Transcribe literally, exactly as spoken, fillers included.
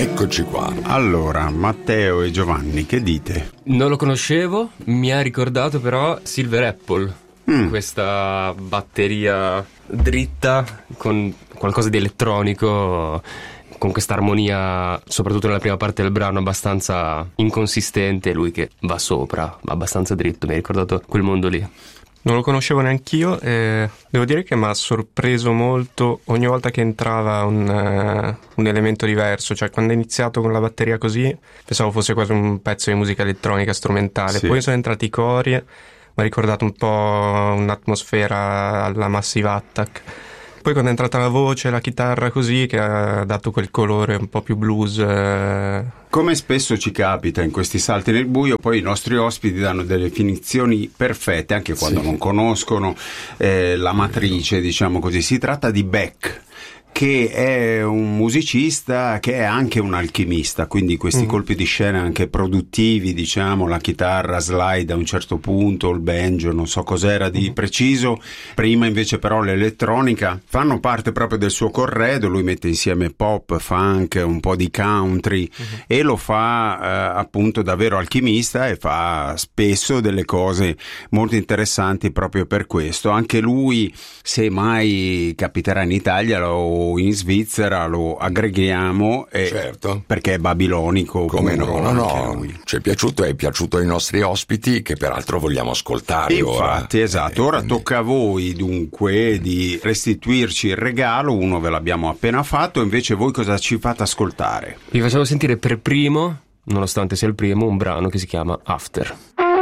Eccoci qua. Allora, Matteo e Giovanni, che dite? Non lo conoscevo, mi ha ricordato però Silver Apple, mm. questa batteria dritta con qualcosa di elettronico, con questa armonia, soprattutto nella prima parte del brano, abbastanza inconsistente, lui che va sopra, va abbastanza dritto, mi ha ricordato quel mondo lì. Non lo conoscevo neanch'io e devo dire che mi ha sorpreso molto ogni volta che entrava un, uh, un elemento diverso. Cioè, quando è iniziato con la batteria così pensavo fosse quasi un pezzo di musica elettronica strumentale, sì. Poi sono entrati i cori, mi ha ricordato un po' un'atmosfera alla Massive Attack. Poi quando è entrata la voce, la chitarra così, che ha dato quel colore un po' più blues. Eh. Come spesso ci capita in questi salti nel buio, poi i nostri ospiti danno delle definizioni perfette, anche quando sì. non conoscono eh, la matrice, diciamo così. Si tratta di Beck, che è un musicista che è anche un alchimista, quindi questi mm. colpi di scena anche produttivi, diciamo, la chitarra slide a un certo punto, il banjo, non so cos'era di mm. preciso, prima invece però l'elettronica, fanno parte proprio del suo corredo. Lui mette insieme pop, funk, un po' di country mm. e lo fa eh, appunto davvero alchimista, e fa spesso delle cose molto interessanti proprio per questo. Anche lui, se mai capiterà in Italia lo in Svizzera, lo aggreghiamo, eh, certo, perché è babilonico. Come no, no, no, lui. Ci è piaciuto, è piaciuto ai nostri ospiti, che peraltro vogliamo ascoltare. Infatti, ora. esatto, ora quindi tocca a voi dunque di restituirci il regalo. Uno ve l'abbiamo appena fatto, invece voi cosa ci fate ascoltare? Vi facciamo sentire per primo, nonostante sia il primo, un brano che si chiama After.